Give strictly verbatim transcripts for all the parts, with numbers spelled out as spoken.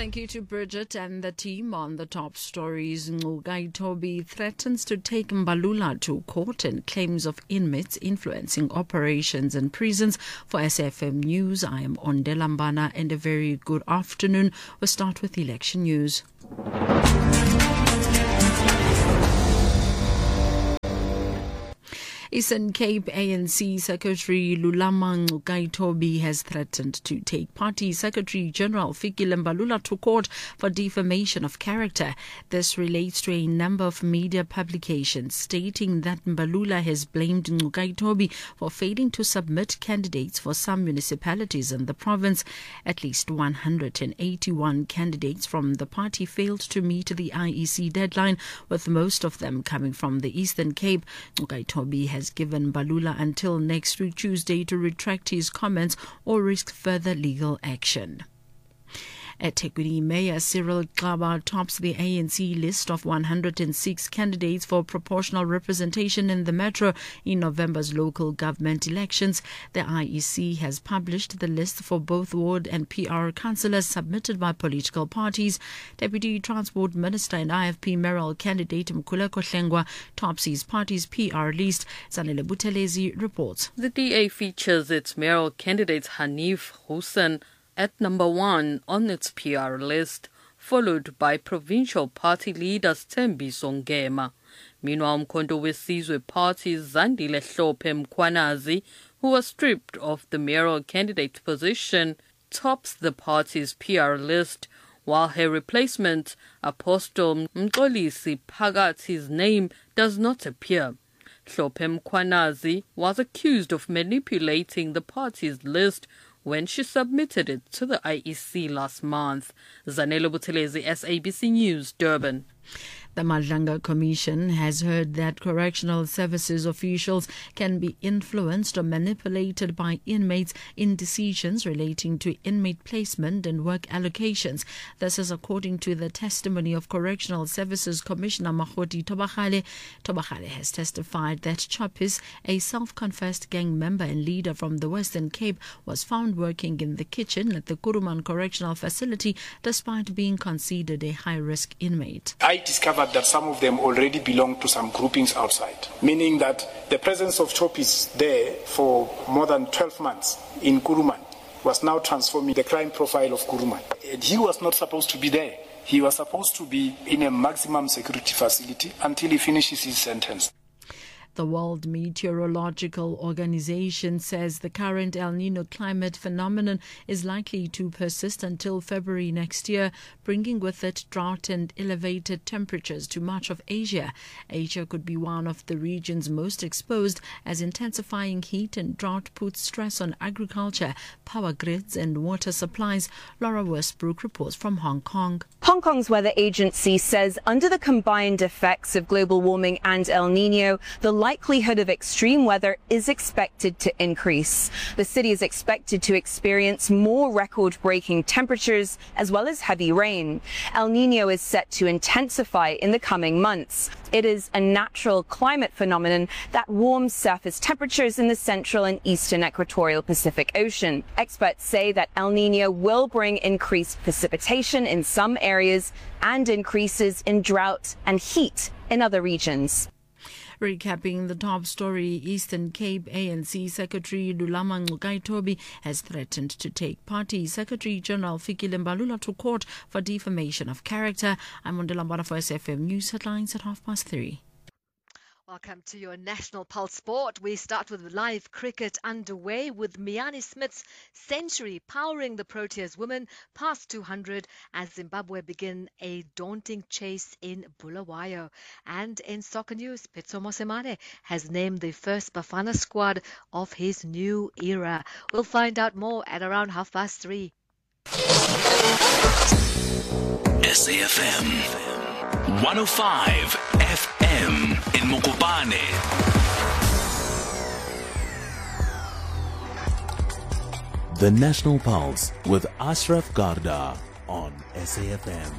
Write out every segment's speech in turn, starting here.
Thank you to Bridget and the team on the top stories. Ngcukaitobi threatens to take Mbalula to court and claims of inmates influencing operations in prisons. For S F M News, I am Ondela Mbana and a very good afternoon. We'll start with election news. Eastern Cape A N C Secretary Lulama Ngcukaitobi has threatened to take Party Secretary General Fikile Mbalula to court for defamation of character. This relates to a number of media publications stating that Mbalula has blamed Ngcukaitobi for failing to submit candidates for some municipalities in the province. At least one hundred eighty-one candidates from the party failed to meet the I E C deadline, with most of them coming from the Eastern Cape. Ngcukaitobi has given Mbalula until next week Tuesday to retract his comments or risk further legal action. eThekwini Mayor Cyril Xaba tops the A N C list of one hundred six candidates for proportional representation in the metro in November's local government elections. The I E C has published the list for both ward and P R councillors submitted by political parties. Deputy Transport Minister and I F P mayoral candidate Mkhuleko Hlengwa tops his party's P R list. Zanele Buthelezi reports. The D A features its mayoral candidate Hanif Hussein at number one on its P R list, followed by provincial party leader Thembiso Ngema. Meanwhile, Mkhonto weSizwe Party's Zandile Hlophe Mkhwanazi, who was stripped of the mayoral candidate position, tops the party's P R list, while her replacement, Apostle Mxolisi Phakathi's name does not appear. Hlophe Mkhwanazi was accused of manipulating the party's list when she submitted it to the I E C last month. Zanele Buthelezi, S A B C News, Durban. The Madlanga Commission has heard that correctional services officials can be influenced or manipulated by inmates in decisions relating to inmate placement and work allocations. This is according to the testimony of Correctional Services Commissioner Mahoti Tobakale. Tobakale has testified that Chapis, a self-confessed gang member and leader from the Western Cape, was found working in the kitchen at the Kuruman Correctional Facility despite being considered a high-risk inmate. I discovered that some of them already belong to some groupings outside, meaning that the presence of Chopis there for more than twelve months in Kuruman was now transforming the crime profile of Kuruman. And he was not supposed to be there. He was supposed to be in a maximum security facility until he finishes his sentence. The World Meteorological Organization says the current El Nino climate phenomenon is likely to persist until February next year, bringing with it drought and elevated temperatures to much of Asia. Asia could be one of the regions most exposed, as intensifying heat and drought puts stress on agriculture, power grids and water supplies. Laura Westbrook reports from Hong Kong. Hong Kong's weather agency says under the combined effects of global warming and El Nino, the likelihood of extreme weather is expected to increase. The city is expected to experience more record-breaking temperatures as well as heavy rain. El Nino is set to intensify in the coming months. It is a natural climate phenomenon that warms surface temperatures in the central and eastern equatorial Pacific Ocean. Experts say that El Nino will bring increased precipitation in some areas and increases in drought and heat in other regions. Recapping the top story, Eastern Cape A N C Secretary Lulama Ngcukaitobi has threatened to take Party Secretary General Fikile Mbalula to court for defamation of character. I'm Ondela Mbana for S F M News Headlines at half past three. Welcome to your National Pulse Sport. We start with live cricket underway with Miani Smith's century powering the Proteas women past two hundred as Zimbabwe begin a daunting chase in Bulawayo. And in soccer news, Pitso Mosemane has named the first Bafana squad of his new era. We'll find out more at around half past three. S A F M one oh five F M in Mokopane. The National Pulse with Ashraf Garda on S A F M.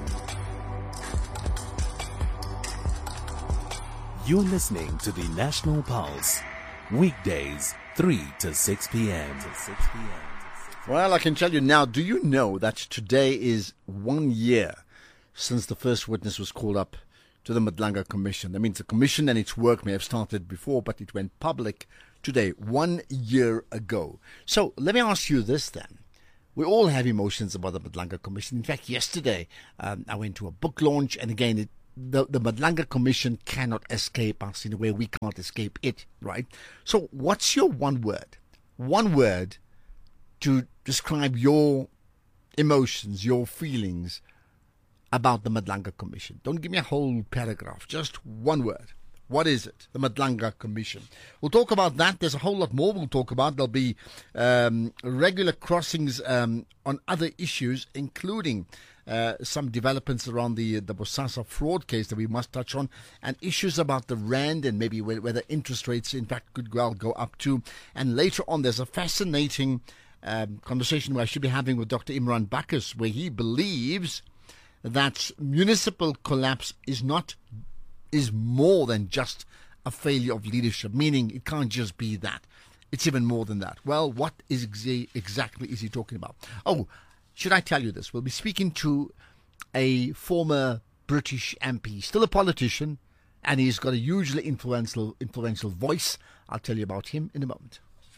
You're listening to the National Pulse, weekdays three to six p.m. to six p.m. Well, I can tell you now, do you know that today is one year since the first witness was called up to the Madlanga Commission? That means the commission and its work may have started before, but it went public today, one year ago. So let me ask you this then. We all have emotions about the Madlanga Commission. In fact, yesterday um, I went to a book launch, and again, it, the, the Madlanga Commission cannot escape us in a way we can't escape it, right? So what's your one word? One word to describe your emotions, your feelings about the Madlanga Commission. Don't give me a whole paragraph, just one word. What is it? The Madlanga Commission. We'll talk about that. There's a whole lot more we'll talk about. There'll be um, regular crossings um, on other issues, including uh, some developments around the the Bosasa fraud case that we must touch on, and issues about the rand and maybe whether interest rates, in fact, could well go up too. And later on, there's a fascinating um, conversation I should be having with Doctor Imran Bacchus, where he believes that municipal collapse is not is more than just a failure of leadership, meaning it can't just be that. It's even more than that. Well, what is exa- exactly is he talking about? Oh, should I tell you this? We'll be speaking to a former British M P, still a politician, and he's got a hugely influential, influential voice. I'll tell you about him in a moment.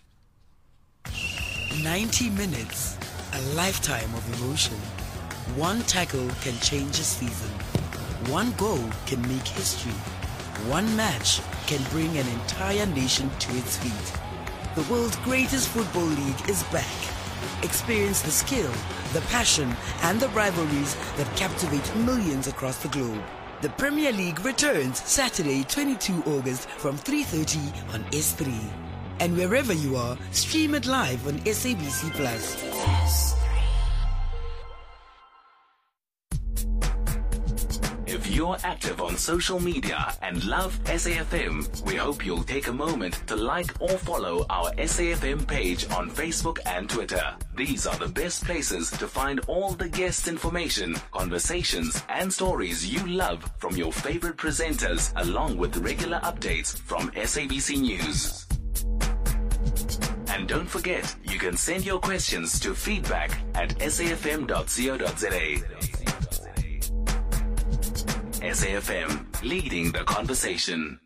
ninety minutes, a lifetime of emotion. One tackle can change a season. One goal can make history. One match can bring an entire nation to its feet. The world's greatest football league is back. Experience the skill, the passion, and the rivalries that captivate millions across the globe. The Premier League returns Saturday, twenty-second of August from three thirty on S three. And wherever you are, stream it live on S A B C Plus. If you're active on social media and love S A F M, we hope you'll take a moment to like or follow our S A F M page on Facebook and Twitter. These are the best places to find all the guest information, conversations, and stories you love from your favorite presenters, along with regular updates from S A B C News. And don't forget, you can send your questions to feedback at s a f m dot co dot z a. S A F M, leading the conversation.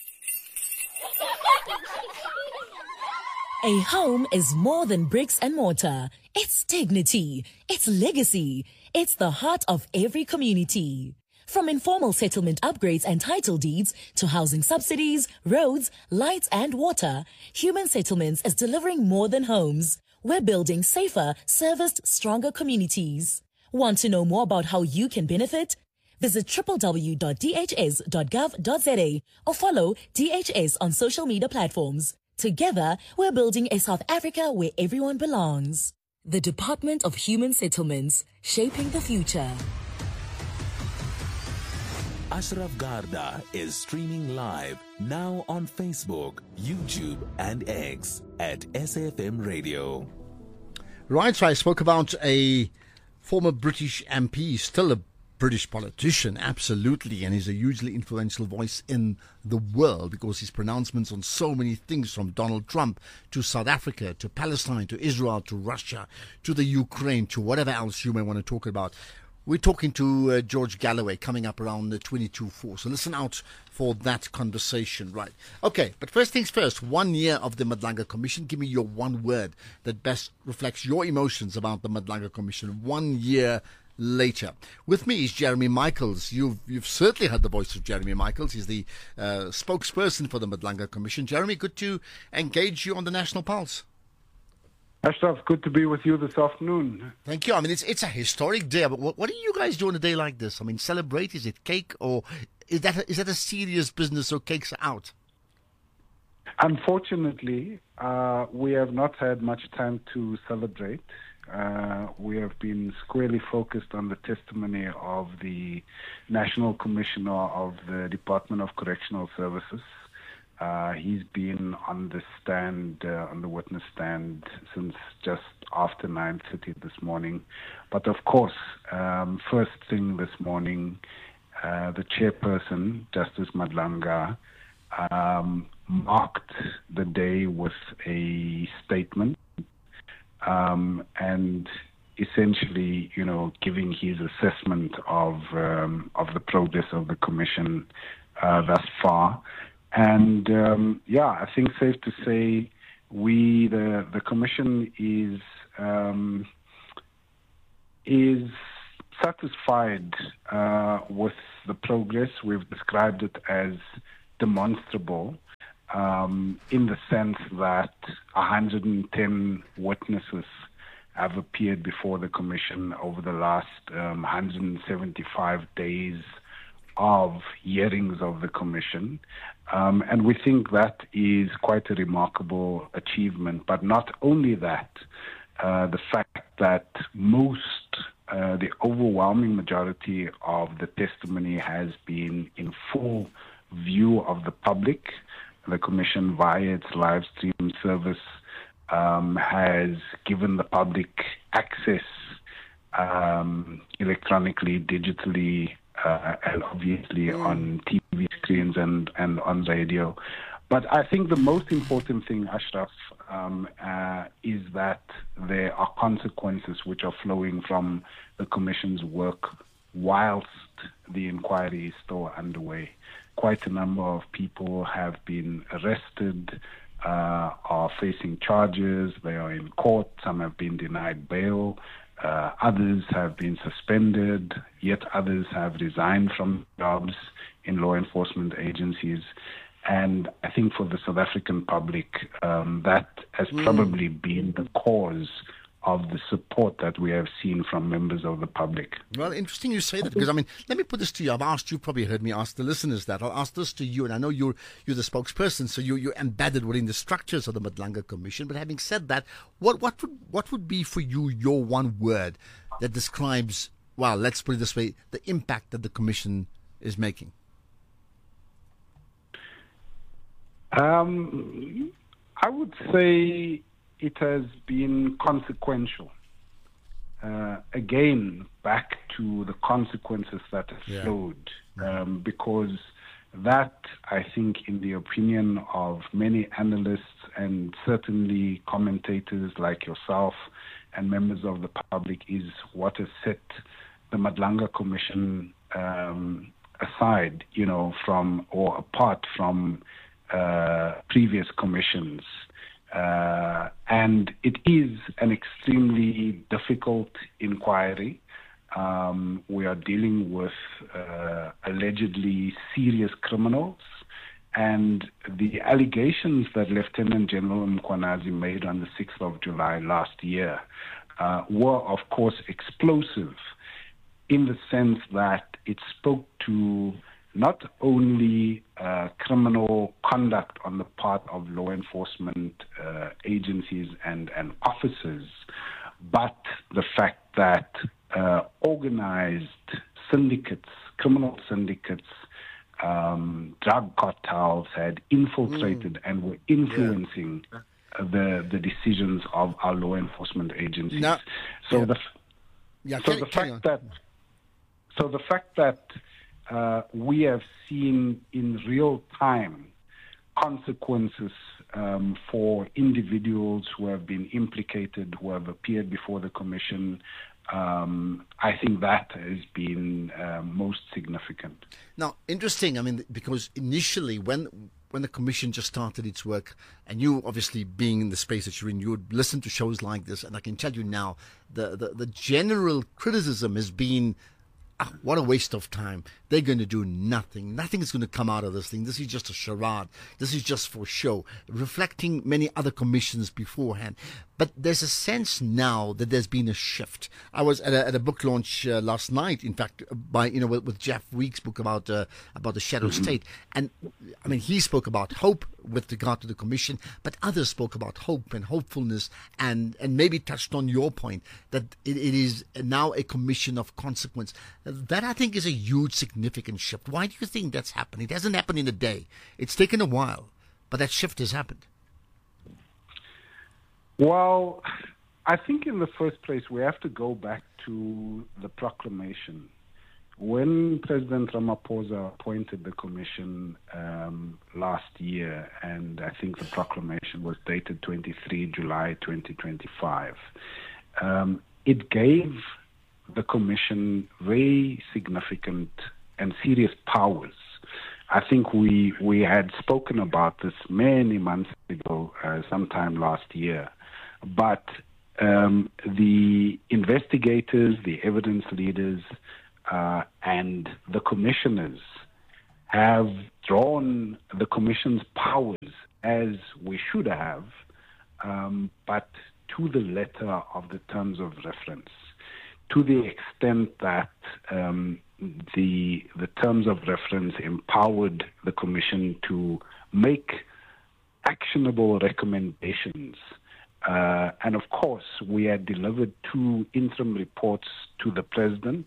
A home is more than bricks and mortar. It's dignity. It's legacy. It's the heart of every community. From informal settlement upgrades and title deeds to housing subsidies, roads, lights and water, Human Settlements is delivering more than homes. We're building safer, serviced, stronger communities. Want to know more about how you can benefit? Visit w w w dot d h s dot gov dot z a or follow D H S on social media platforms. Together, we're building a South Africa where everyone belongs. The Department of Human Settlements, shaping the future. Ashraf Garda is streaming live now on Facebook, YouTube, and X at S A F M Radio. Right, so I spoke about a former British M P, still a British politician, absolutely, and he's a hugely influential voice in the world because his pronouncements on so many things, from Donald Trump to South Africa to Palestine to Israel to Russia to the Ukraine to whatever else you may want to talk about. We're talking to uh, George Galloway coming up around the twenty-two four, so listen out for that conversation. Right, okay, but first things first, one year of the Madlanga Commission. Give me your one word that best reflects your emotions about the Madlanga Commission one year later. With me is Jeremy Michaels. You've you've certainly heard the voice of Jeremy Michaels. He's the uh, spokesperson for the Madlanga Commission. Jeremy, good to engage you on the National Pulse. Ashraf, good to be with you this afternoon. Thank you. I mean, it's it's a historic day. But what, what do you guys do on a day like this? I mean, celebrate? Is it cake, or is that a, is that a serious business? So cakes are out. Unfortunately, uh, we have not had much time to celebrate. Uh, we have been squarely focused on the testimony of the National Commissioner of the Department of Correctional Services. Uh, he's been on the stand, uh, on the witness stand, since just after nine thirty this morning. But of course, um, first thing this morning, uh, the chairperson, Justice Madlanga, um, marked the day with a statement um, and essentially, you know, giving his assessment of um, of the progress of the commission uh, thus far. And um, yeah, I think safe to say we the the commission is um, is satisfied uh, with the progress. We've described it as demonstrable um, in the sense that one hundred ten witnesses have appeared before the commission over the last um, one hundred seventy-five days of hearings of the commission. Um, and we think that is quite a remarkable achievement. But not only that, uh, the fact that most, uh, the overwhelming majority of the testimony has been in full view of the public. The commission, via its live stream service, um, has given the public access um, electronically, digitally, uh, and obviously mm. on T V screens and, and on radio. But I think the most important thing, Ashraf, um, uh, is that there are consequences which are flowing from the Commission's work whilst the inquiry is still underway. Quite a number of people have been arrested, uh, are facing charges, they are in court, some have been denied bail, uh, others have been suspended, yet others have resigned from jobs in law enforcement agencies. And I think for the South African public, um, that has mm. probably been the cause of the support that we have seen from members of the public. Well, interesting you say that, because, I mean, let me put this to you. I've asked you, probably heard me ask the listeners that. I'll ask this to you, and I know you're you're the spokesperson, so you, you're embedded within the structures of the Madlanga Commission. But having said that, what, what, would, what would be for you your one word that describes, well, let's put it this way, the impact that the Commission is making? Um, I would say it has been consequential. Uh, again, back to the consequences that have yeah. flowed, um, because that, I think, in the opinion of many analysts and certainly commentators like yourself and members of the public, is what has set the Madlanga Commission um, aside, you know, from or apart from uh, previous commissions. Uh, and it is an extremely difficult inquiry. Um, we are dealing with uh, allegedly serious criminals, and the allegations that Lieutenant General Mkhwanazi made on the sixth of July last year uh, were, of course, explosive in the sense that it spoke to not only uh, criminal conduct on the part of law enforcement uh, agencies and, and officers, but the fact that uh, organized syndicates, criminal syndicates, um, drug cartels had infiltrated mm. and were influencing yeah. the the decisions of our law enforcement agencies. Now, so yeah. the yeah, so the fact that so the fact that Uh, we have seen in real time consequences um, for individuals who have been implicated, who have appeared before the commission. Um, I think that has been uh, most significant. Now, interesting, I mean, because initially when when the commission just started its work, and you obviously being in the space that you're in, you would listen to shows like this, and I can tell you now, the, the, the general criticism has been, ah, what a waste of time. They're going to do nothing. Nothing is going to come out of this thing. This is just a charade. This is just for show, reflecting many other commissions beforehand. But there's a sense now that there's been a shift. I was at a, at a book launch uh, last night, in fact, by you know with, with Jeff Weeks' book about uh, about the shadow mm-hmm. state, and I mean he spoke about hope with regard to the commission, but others spoke about hope and hopefulness, and and maybe touched on your point that it, it is now a commission of consequence. That I think is a huge, significant shift. Why do you think that's happened? It hasn't happened in a day. It's taken a while, but that shift has happened. Well, I think in the first place we have to go back to the proclamation. when President Ramaphosa appointed the commission um, last year, and I think the proclamation was dated twenty-third of July twenty twenty-five, um, it gave the commission very significant and serious powers. I think we we had spoken about this many months ago, uh, sometime last year, but um, the investigators, the evidence leaders, Uh, and the commissioners have drawn the commission's powers as we should have, um, but to the letter of the terms of reference, to the extent that um, the the terms of reference empowered the commission to make actionable recommendations. Uh, and of course, we had delivered two interim reports to the president.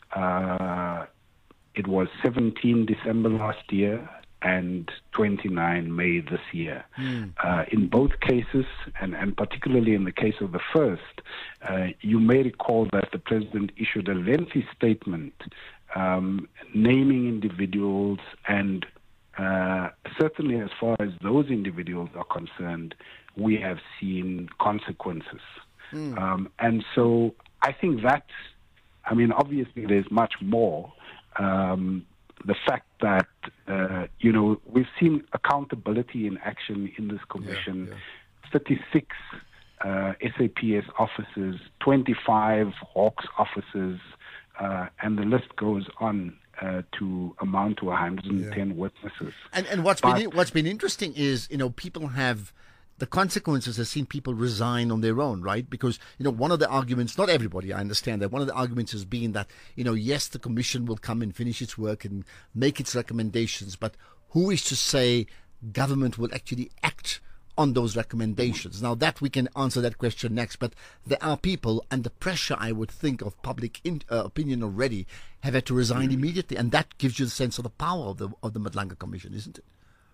Uh, it was seventeenth December last year and twenty-ninth May this year. Mm. Uh, in both cases, and, and particularly in the case of the first, uh, you may recall that the president issued a lengthy statement um, naming individuals, and uh, certainly as far as those individuals are concerned, we have seen consequences. Mm. Um, and so I think that's I mean, obviously, there's much more. Um, the fact that, uh, you know, we've seen accountability in action in this commission, yeah, yeah. thirty-six uh, S A P S officers, twenty-five Hawks officers, uh, and the list goes on uh, to amount to one hundred ten yeah. witnesses. And, and what's, but, been, what's been interesting is, you know, people have... The consequences have seen people resign on their own, right? Because, you know, one of the arguments, not everybody, I understand that, one of the arguments has been that, you know, yes, the commission will come and finish its work and make its recommendations, but who is to say government will actually act on those recommendations? Now, that we can answer that question next, but there are people under pressure, I would think, of public in, uh, opinion already, have had to resign immediately, and that gives you the sense of the power of the, of the Madlanga Commission, isn't it?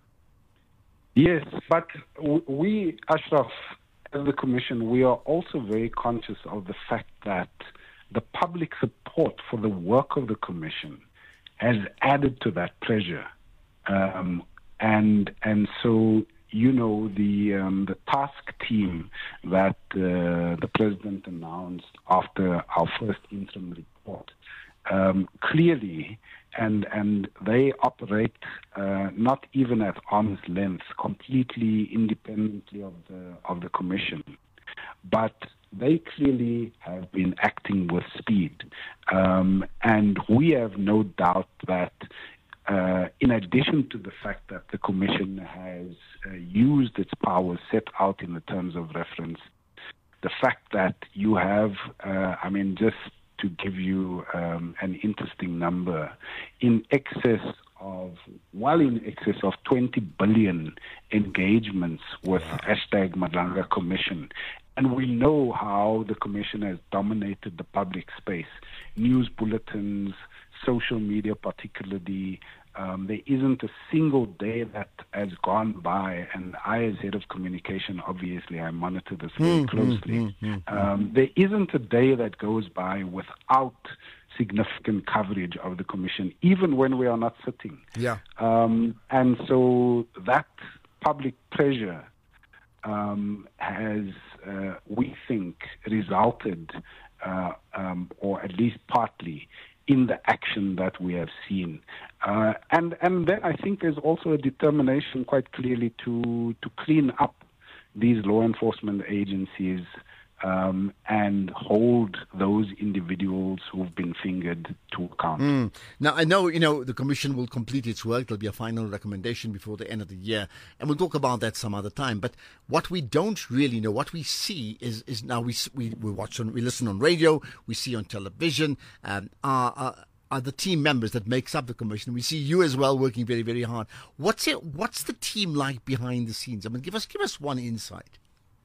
Yes, but we, Ashraf, as the Commission, we are also very conscious of the fact that the public support for the work of the Commission has added to that pressure. Um, and and so, you know, the um, the task team that uh, the President announced after our first interim report, um, clearly, and and they operate uh, not even at arm's length, completely independently of the of the Commission, but they clearly have been acting with speed, um, and we have no doubt that uh, in addition to the fact that the Commission has uh, used its powers set out in the terms of reference, the fact that you have, uh, I mean, just to give you um, an interesting number, in excess of, well in excess of twenty billion engagements with wow. hashtag Madlanga Commission. And we know how the Commission has dominated the public space. News bulletins, social media particularly. Um, there isn't a single day that has gone by, and I as head of communication, obviously I monitor this very mm, closely. Mm, mm, mm, um, there isn't a day that goes by without significant coverage of the Commission, even when we are not sitting. Yeah. Um, and so that public pressure um, has, uh, we think, resulted, uh, um, or at least partly, in the action that we have seen. Uh, and and then I think there's also a determination quite clearly to, to clean up these law enforcement agencies um, and hold those individuals who've been fingered to account. Mm. Now, I know, you know, the Commission will complete its work. There'll be a final recommendation before the end of the year, and we'll talk about that some other time. But what we don't really know, what we see is is now we we, we watch on, we listen on radio, we see on television, um, are, are are the team members that makes up the Commission. We see you as well working very, very hard. What's it? What's the team like behind the scenes? I mean, give us give us one insight.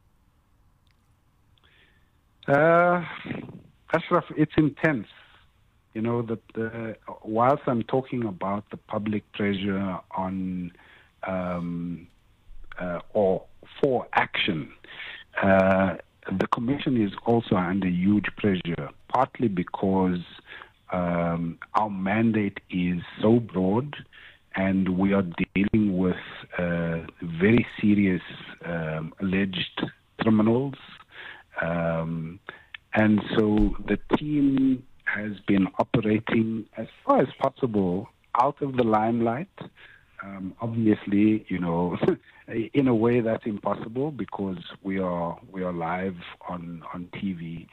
Uh, Ashraf, it's intense. You know, that uh, whilst I'm talking about the public pressure on um, uh, or for action, uh, the Commission is also under huge pressure, partly because um, our mandate is so broad, and we are dealing with uh, very serious um, alleged criminals. Um, and so the team has been operating as far as possible out of the limelight. Um, obviously, you know, in a way that's impossible because we are we are live on on T V.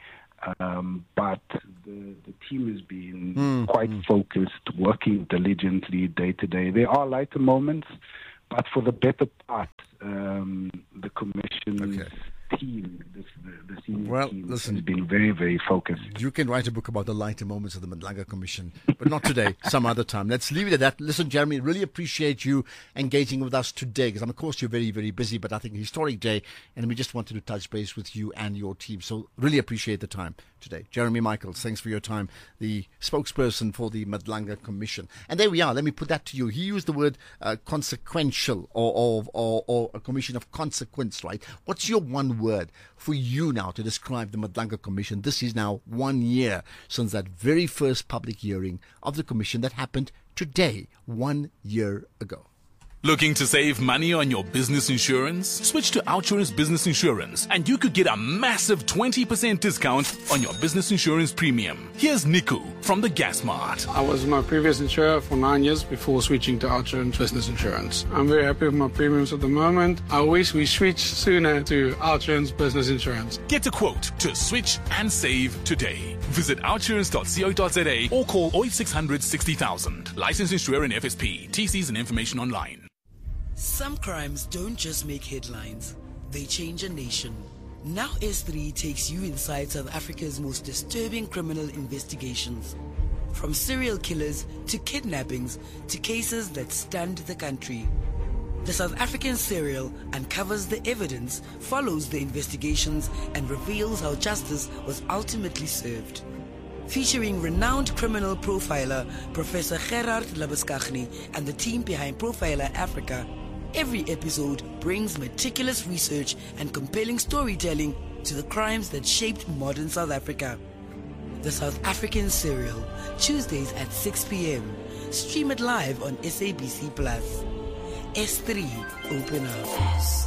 Um, but the the team has been mm, quite mm. focused, working diligently day to day. There are lighter moments, but for the better part, um, the commission's okay. team, the, the, the senior well, team, listen, has been very, very focused. You can write a book about the lighter moments of the Madlanga Commission, but not today, some other time. Let's leave it at that. Listen, Jeremy, really appreciate you engaging with us today, because of course you're very, very busy, but I think a historic day, and we just wanted to touch base with you and your team. So really appreciate the time today. Jeremy Michaels, thanks for your time, the spokesperson for the Madlanga Commission. And there we are. Let me put that to you. He used the word uh, consequential or, or, or, or a commission of consequence, right? What's your one word for you now to describe the Madlanga Commission? This is now one year since that very first public hearing of the commission that happened today, one year ago. Looking to save money on your business insurance? Switch to OUTsurance Business Insurance and you could get a massive twenty percent discount on your business insurance premium. Here's Niku from the Gas Mart. I was my previous insurer for nine years before switching to OUTsurance Business Insurance. I'm very happy with my premiums at the moment. I wish we switched sooner to OUTsurance Business Insurance. Get a quote to switch and save today. Visit outsurance dot co dot za or call oh eight six hundred sixty thousand. Licensed insurer in F S P. T Cs and information online. Some crimes don't just make headlines, they change a nation. Now S three takes you inside South Africa's most disturbing criminal investigations. From serial killers to kidnappings to cases that stunned the country. The South African serial uncovers the evidence, follows the investigations, and reveals how justice was ultimately served. Featuring renowned criminal profiler Professor Gerard Labuschagne and the team behind Profiler Africa, every episode brings meticulous research and compelling storytelling to the crimes that shaped modern South Africa. The South African Serial, Tuesdays at six p.m. Stream it live on S A B C Plus. S three, open up. S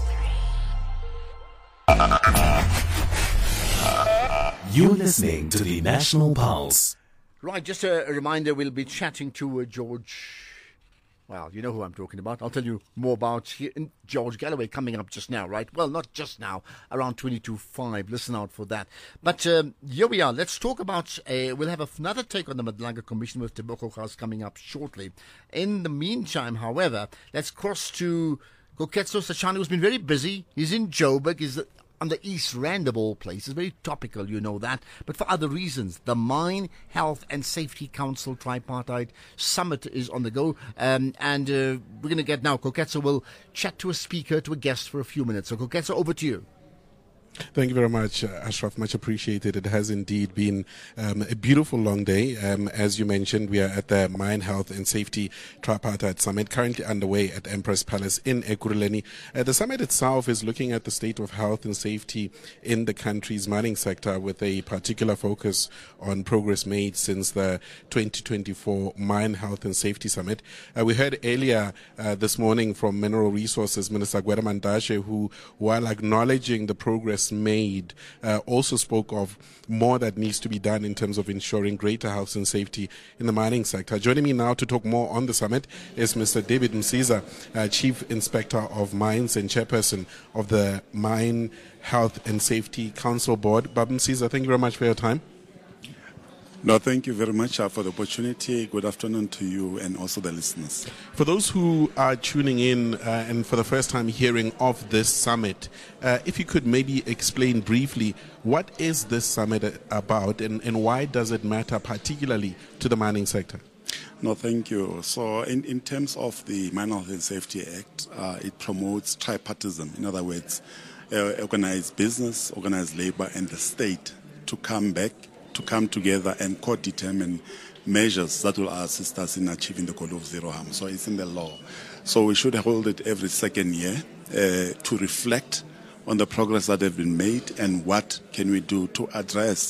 three. You're listening to the National Pulse. Right, just a, a reminder, we'll be chatting to uh, George... Well, you know who I'm talking about. I'll tell you more about here in George Galloway coming up just now, right? Well, not just now, around twenty-two five. Listen out for that. But um, here we are. Let's talk about, uh, we'll have another take on the Madlanga Commission with Tebogo House coming up shortly. In the meantime, however, let's cross to Koketso Sachane, who's been very busy. He's in Joburg. He's on the East Rand of all places. Very topical, you know that. But for other reasons. The Mine, Health and Safety Council Tripartite Summit is on the go. Um, and uh, we're going to get now, Koketso will chat to a speaker, to a guest for a few minutes. So Koketso, over to you. Thank you very much, uh, Ashraf. Much appreciated. It has indeed been um, a beautiful long day. Um, as you mentioned, we are at the Mine Health and Safety Tripartite Summit, currently underway at Empress Palace in Ekurhuleni. Uh, the summit itself is looking at the state of health and safety in the country's mining sector, with a particular focus on progress made since the twenty twenty-four Mine Health and Safety Summit. Uh, we heard earlier uh, this morning from Mineral Resources Minister Gwede Mantashe, who, while acknowledging the progress made, uh, also spoke of more that needs to be done in terms of ensuring greater health and safety in the mining sector. Joining me now to talk more on the summit is Mister David Msiza, uh, Chief Inspector of Mines and Chairperson of the Mine Health and Safety Council Board. Bab Msiza, thank you very much for your time. No, thank you very much uh, for the opportunity. Good afternoon to you and also the listeners. For those who are tuning in uh, and for the first time hearing of this summit, uh, if you could maybe explain briefly, what is this summit about and, and why does it matter particularly to the mining sector? No, thank you. So in, in terms of the Mine Health and Safety Act, uh, it promotes tripartism. In other words, uh, organized business, organized labor and the state to come back to come together and co-determine measures that will assist us in achieving the goal of zero harm. So it's in the law. So we should hold it every second year uh, to reflect on the progress that have been made and what can we do to address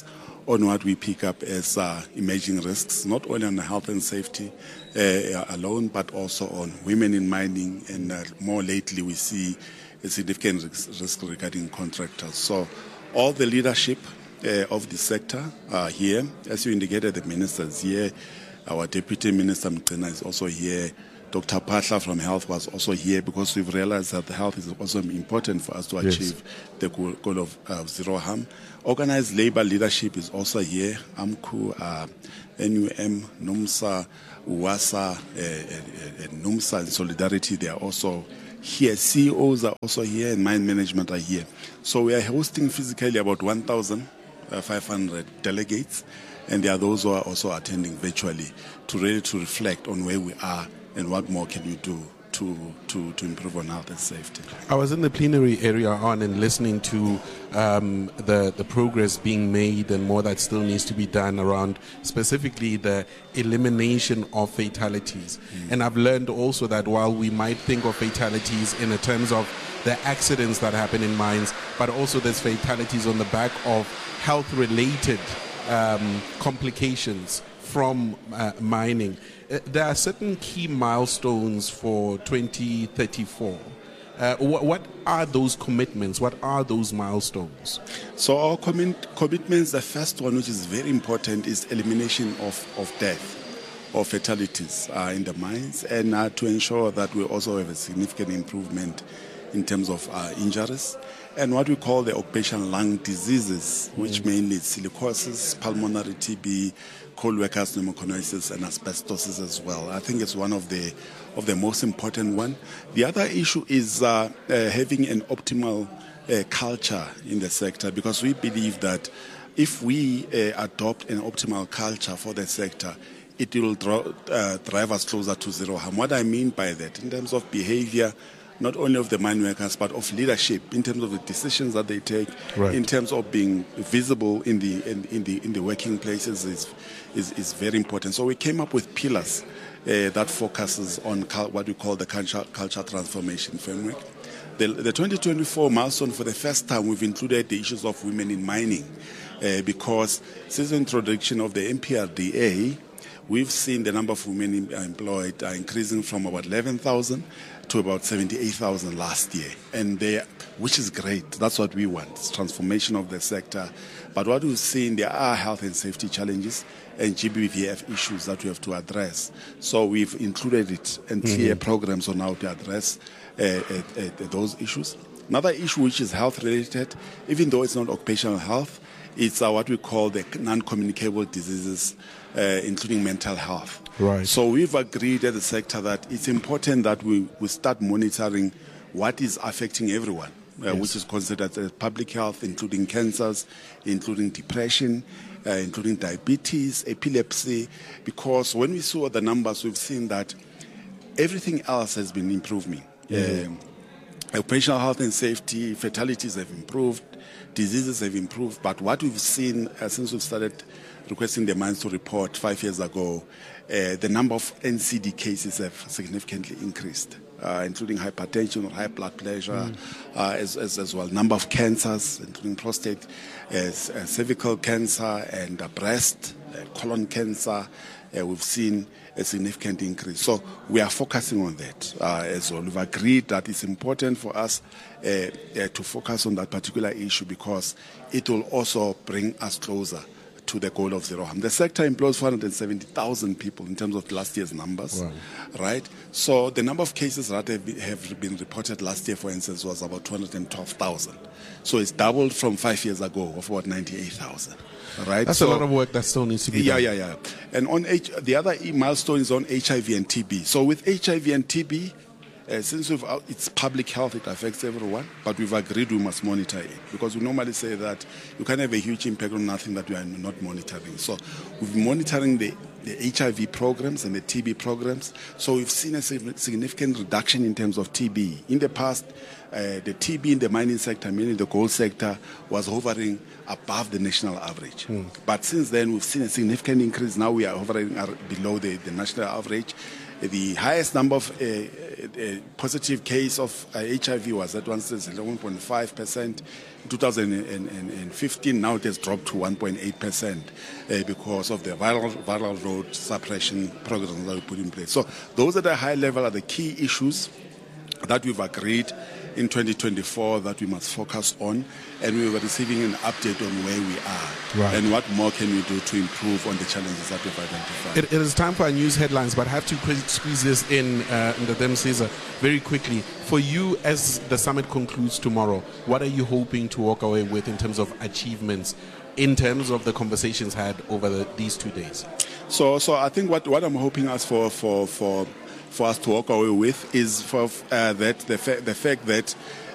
on what we pick up as uh, emerging risks, not only on the health and safety uh, alone, but also on women in mining. And uh, more lately, we see a significant risk regarding contractors. So all the leadership uh, of the sector are here. As you indicated, the minister is here. Our Deputy Minister Mqina is also here. Doctor Patla from Health was also here because we've realized that the health is also important for us to Yes. achieve the goal, goal of uh, zero harm. Organized labor leadership is also here. AMCU, uh, N U M, NUMSA, UWASA, uh, uh, uh, NUMSA and Solidarity, they are also here. C E Os are also here and mine management are here. So we are hosting physically about one thousand five hundred delegates, and there are those who are also attending virtually to really to reflect on where we are and what more can we do to, to, to improve on health and safety. I was in the plenary area on and listening to um, the, the progress being made and more that still needs to be done around specifically the elimination of fatalities. Mm. And I've learned also that while we might think of fatalities in the terms of the accidents that happen in mines, but also there's fatalities on the back of health-related um, complications from uh, mining. Uh, there are certain key milestones for twenty thirty-four. Uh, wh- what are those commitments? What are those milestones? So our commit- commitments, the first one, which is very important, is elimination of, of death or fatalities uh, in the mines, and uh, to ensure that we also have a significant improvement in terms of uh, injuries and what we call the occupational lung diseases, which mainly is silicosis, pulmonary T B, coal workers pneumoconiosis, and asbestosis as well. I think it's one of the of the most important one. The other issue is uh, uh, having an optimal uh, culture in the sector, because we believe that if we uh, adopt an optimal culture for the sector, it will draw, uh, drive us closer to zero harm. What I mean by that, in terms of behavior, not only of the mine workers, but of leadership, in terms of the decisions that they take, Right. in terms of being visible in the in, in the in the working places, is, is is very important. So we came up with pillars uh, that focuses on cul- what we call the culture culture transformation framework. The, the twenty twenty-four milestone, for the first time, we've included the issues of women in mining, uh, because since the introduction of the M P R D A, we've seen the number of women in, uh, employed uh, increasing from about eleven thousand to about seventy-eight thousand last year, and they, which is great. That's what we want, it's transformation of the sector. But what we've seen, there are health and safety challenges and G B V F issues that we have to address. So we've included it and clear Mhm. programs on how to address uh, uh, uh, those issues. Another issue which is health related, even though it's not occupational health, it's uh, what we call the non-communicable diseases, uh, including mental health. Right. So we've agreed as a sector that it's important that we, we start monitoring what is affecting everyone, uh, Yes. which is considered as public health, including cancers, including depression, uh, including diabetes, epilepsy, because when we saw the numbers, we've seen that everything else has been improving. Mhm. Um, occupational health and safety, fatalities have improved, diseases have improved, but what we've seen uh, since we've started requesting the mines to report five years ago, uh, the number of N C D cases have significantly increased, uh, including hypertension or high blood pressure, Mm. uh, as, as, as well. Number of cancers, including prostate, uh, uh, cervical cancer, and uh, breast, uh, colon cancer. Uh, we've seen a significant increase. So we are focusing on that uh, as well. We've agreed that it's important for us uh, uh, to focus on that particular issue because it will also bring us closer to the goal of zero harm. The sector employs four hundred seventy thousand people in terms of last year's numbers, Wow. right? So the number of cases that have been- have been reported last year, for instance, was about two hundred twelve thousand. So it's doubled from five years ago of about ninety-eight thousand. Right? That's so, a lot of work that still needs to be yeah, done. Yeah, yeah, And on H, the other e- milestone is on H I V and T B. So with H I V and T B, uh, since we've, uh, it's public health, it affects everyone, but we've agreed we must monitor it because we normally say that you can have a huge impact on nothing that we are not monitoring. So we've been monitoring the, the H I V programs and the T B programs. So we've seen a sig- significant reduction in terms of T B. In the past, uh, the T B in the mining sector, meaning the gold sector, was hovering above the national average. But since then, we've seen a significant increase. Now we are hovering ar- below the, the national average. The highest number of uh, uh, positive case of uh, H I V was at one point five percent. In two thousand fifteen, now it has dropped to one point eight percent uh, because of the viral, viral load suppression program that we put in place. So those at a high level are the key issues that we've agreed in twenty twenty-four that we must focus on, and we were receiving an update on where we are Right. and what more can we do to improve on the challenges that we've identified. It, it is time for our news headlines, but I have to quick squeeze this in, uh, in the Dem Caesar, very quickly. For you, as the summit concludes tomorrow, what are you hoping to walk away with in terms of achievements, in terms of the conversations had over the, these two days? So, so I think what, what I'm hoping us for for for for us to walk away with is for uh, that the fa- the fact that